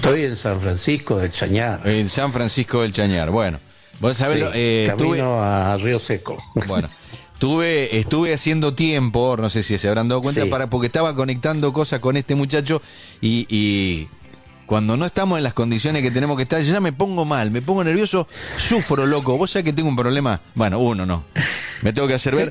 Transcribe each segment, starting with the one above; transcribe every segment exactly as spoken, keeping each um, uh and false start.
Estoy en San Francisco del Chañar. En San Francisco del Chañar, bueno. Vos sabés, Sí, lo- eh, camino estuve, a Río Seco. bueno, estuve, estuve haciendo tiempo, no sé si se habrán dado cuenta, Sí. para, porque estaba conectando cosas con este muchacho y, y cuando no estamos en las condiciones que tenemos que estar, yo ya me pongo mal, me pongo nervioso, sufro, loco. Vos sabés que tengo un problema, bueno, uno no, me tengo que hacer ver,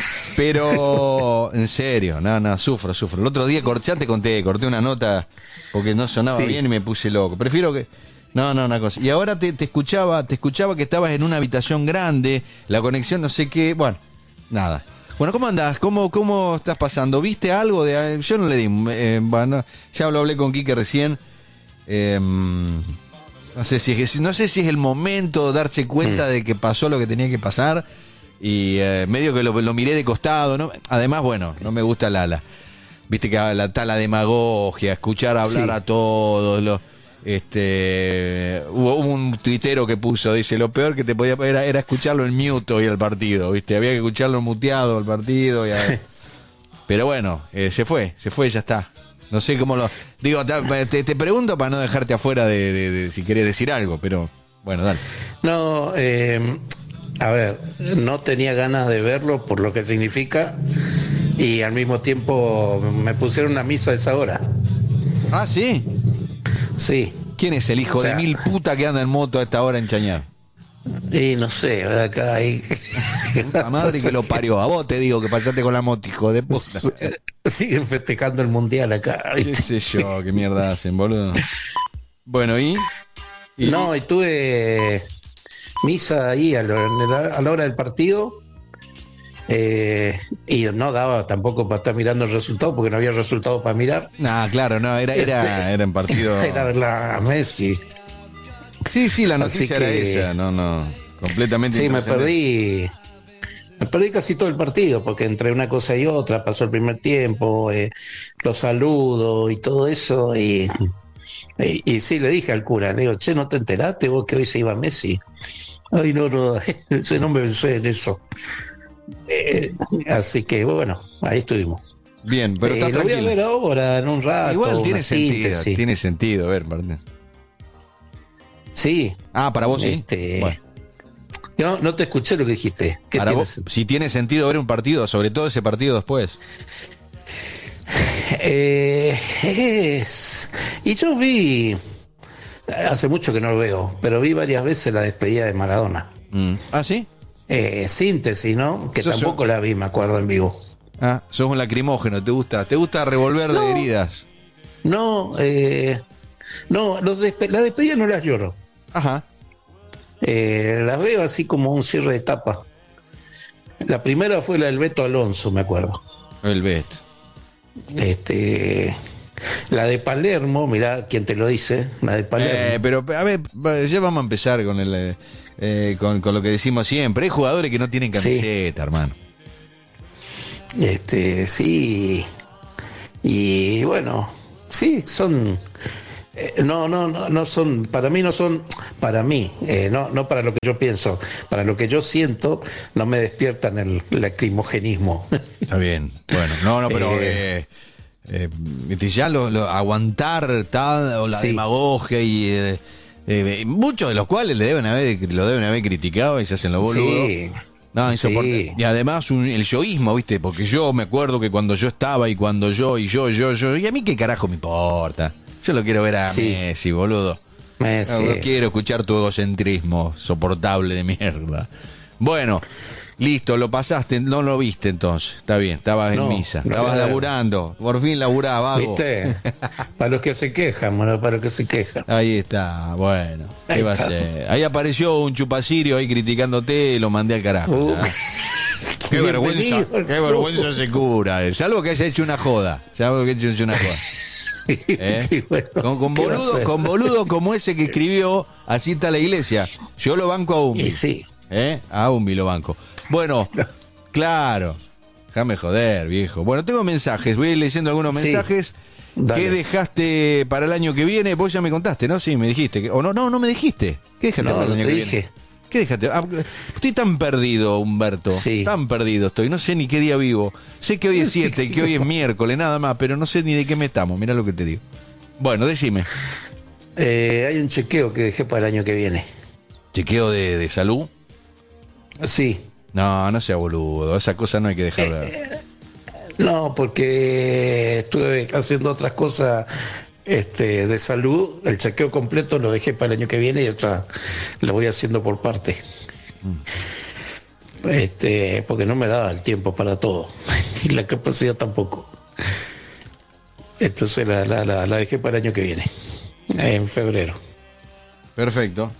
pero en serio, no, no, sufro, sufro. El otro día cor- ya te conté, corté una nota porque no sonaba Sí. bien y me puse loco. Prefiero que... No, no, una cosa. Y ahora te, te escuchaba, te escuchaba que estabas en una habitación grande, la conexión no sé qué, bueno, nada. Bueno, ¿cómo andás? ¿Cómo, cómo estás pasando? ¿Viste algo de...? Yo no le di... Eh, bueno, ya lo hablé con Quique recién. Eh, no sé si es, no sé si es el momento de darse cuenta Mm. de que pasó lo que tenía que pasar. Y eh, medio que lo, lo miré de costado, ¿no? Además, bueno, no me gusta la... la viste que la, la, la demagogia, escuchar hablar Sí. a todos, los... Este, hubo un tuitero que puso, dice, lo peor que te podía era, era escucharlo en mute hoy al partido, viste, había que escucharlo muteado al partido, y a- pero bueno, eh, se fue, se fue, ya está. No sé cómo lo digo, te, te pregunto para no dejarte afuera de, de, de si querés decir algo, pero bueno, dale. No, eh, a ver, no tenía ganas de verlo por lo que significa y al mismo tiempo me pusieron una misa a esa hora. Ah, sí. Sí. ¿Quién es el hijo O sea, de mil puta que anda en moto a esta hora en Chañar? Y no sé, acá hay... La madre que lo parió. A vos te digo que pasaste con la moto, hijo de puta. Siguen festejando el mundial acá. ¿Qué sé yo? ¿Qué mierda hacen, boludo? Bueno, ¿y? ¿Y? No, y tuve misa ahí a, lo- en la, a la hora del partido eh, y no daba tampoco para estar mirando el resultado porque no había resultado para mirar. Nah, claro, no, era, era, era en partido. Era ver a Messi. Sí, sí, la Así noticia era que- esa, no, no. Completamente Sí, me intrascendente. perdí. Me perdí casi todo el partido porque entre una cosa y otra pasó el primer tiempo, eh, los saludos y todo eso. Y, y, y sí, le dije al cura, le digo, che, ¿no te enteraste vos que hoy se iba Messi? Ay, no, no, ese no me pensé en eso. Eh, así que bueno, ahí estuvimos. Bien, pero Eh, está lo voy a tranquilo. ver ahora, en un rato. Igual tiene una sentido, síntesis. tiene sentido, a ver, Martín. Sí. Ah, para vos sí. Este, Bueno, no, no te escuché lo que dijiste. ¿Qué para tienes? vos, si tiene sentido ver un partido, sobre todo ese partido después. Eh, es... Y yo vi, hace mucho que no lo veo, pero vi varias veces la despedida de Maradona. Mm. Ah, ¿sí? Eh, síntesis, ¿no? Que Sos- tampoco la vi, me acuerdo, en vivo. Ah, sos un lacrimógeno, ¿te gusta? ¿Te gusta revolver No. de heridas? No, eh, no, los despe- la despedida no las lloro. Ajá. Eh, las veo así como un cierre de etapa. La primera fue la del Beto Alonso, me acuerdo. El Bet. Este, la de Palermo, mirá quién te lo dice, la de Palermo. Eh, pero, a ver, va- ya vamos a empezar con el eh, eh, con, con lo que decimos siempre. Hay jugadores que no tienen camiseta, hermano. Este, sí. Y bueno, sí, son. eh, no, no, no, no son. Para mí no son. Para mí, eh, no, no para lo que yo pienso. Para lo que yo siento, no me despiertan el lacrimogenismo. Está bien. Bueno, no, no, pero Eh. eh, eh, viste, ya lo, lo- aguantar tal, o la Sí. demagogia y eh, eh, muchos de los cuales le deben haber, lo deben haber criticado y se hacen los boludos. Sí. No, insoportable. Sí. Y además un- el yoísmo, ¿viste? Porque yo me acuerdo que cuando yo estaba y cuando yo y yo, yo, yo, y a mí qué carajo me importa. Yo lo quiero ver a Sí. Messi, boludo. Messi. No, no quiero escuchar tu egocentrismo soportable de mierda. Bueno, listo, lo pasaste, no lo viste entonces. Está bien, estabas en No, misa, no, estabas no. laburando, por fin laburás, vago. ¿Viste? Para los que se quejan, bueno, para los que se quejan. Ahí está, bueno, ¿qué Ahí va a está. ser? Ahí apareció un chupacirio ahí criticándote y lo mandé al carajo. Uh, ¿sabes? Qué vergüenza, bienvenido. qué vergüenza se cura. eh. Salvo que haya hecho una joda. Salvo que haya hecho una joda. ¿Eh? Sí, bueno, Con, con ¿qué va a boludo, hacer? con boludo como ese que escribió Así está la iglesia. Yo lo banco a Umbi. Y sí. ¿Eh? A Umbi lo banco. Bueno, claro. Déjame joder, viejo. Bueno, tengo mensajes. Voy a ir leyendo algunos Sí. mensajes. Dale. ¿Qué dejaste para el año que viene? Vos ya me contaste, ¿no? Sí, me dijiste. que- O no, no, no me dijiste. ¿Qué dejaste No, para el no año te que dije. viene? ¿Qué dejaste? Ah, estoy tan perdido, Humberto. Sí. Tan perdido estoy. No sé ni qué día vivo. Sé que hoy es siete y que hoy es miércoles, nada más, pero no sé ni de qué me estamos. Mirá lo que te digo. Bueno, decime. Eh, hay un chequeo que dejé para el año que viene. ¿Chequeo de, de salud? Sí. No, no sea boludo, esa cosa no hay que dejarla. Eh, no, porque estuve haciendo otras cosas este, de salud. El chequeo completo lo dejé para el año que viene y otra lo voy haciendo por parte. Mm. Este, porque no me daba el tiempo para todo y la capacidad tampoco. Entonces la, la, la, la dejé para el año que viene, en febrero. Perfecto.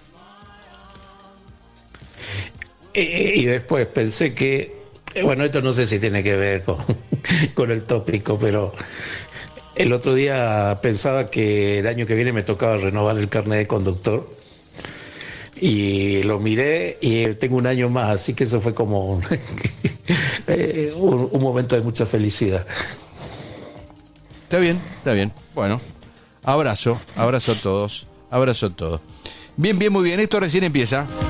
Y, y después pensé que, bueno, esto no sé si tiene que ver con, con el tópico, pero el otro día pensaba que el año que viene me tocaba renovar el carnet de conductor y lo miré y tengo un año más, así que eso fue como un, un, un momento de mucha felicidad. Está bien, está bien. Bueno, abrazo, abrazo a todos, abrazo a todos. Bien, bien, muy bien, esto recién empieza.